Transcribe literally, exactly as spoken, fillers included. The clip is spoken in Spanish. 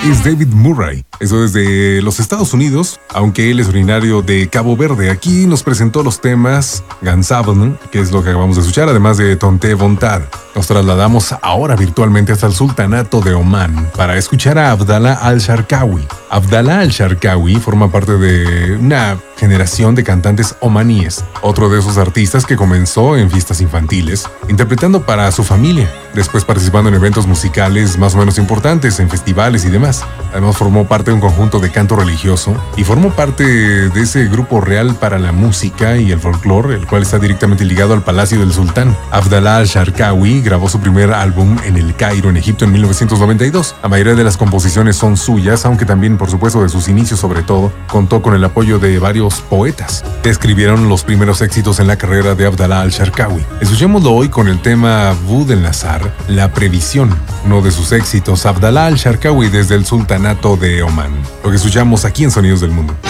es David Murray. Eso desde los Estados Unidos, aunque él es originario de Cabo Verde. Aquí nos presentó los temas Gansabn, que es lo que acabamos de escuchar, además de Tonté Vontad. Nos trasladamos ahora virtualmente hasta el Sultanato de Omán para escuchar a Abdallah al-Sharkawi. Abdallah al-Sharkawi forma parte de una generación de cantantes omaníes, otro de esos artistas que comenzó en fiestas infantiles, interpretando para su familia, después participando en eventos musicales más o menos importantes, en festivales y demás. Además formó parte de un conjunto de canto religioso y formó parte de ese grupo real para la música y el folclore, el cual está directamente ligado al Palacio del Sultán. Abdallah al-Sharkawi grabó su primer álbum en El Cairo, en Egipto, en mil novecientos noventa y dos. La mayoría de las composiciones son suyas, aunque también, por supuesto, de sus inicios sobre todo, contó con el apoyo de varios poetas que escribieron los primeros éxitos en la carrera de Abdallah al-Sharkawi. Escuchémoslo hoy con el tema Bud el Nazar, La Previsión, uno de sus éxitos, Abdallah al-Sharkawi desde el Sultanato de Omán. Lo que escuchamos aquí en Sonidos del Mundo.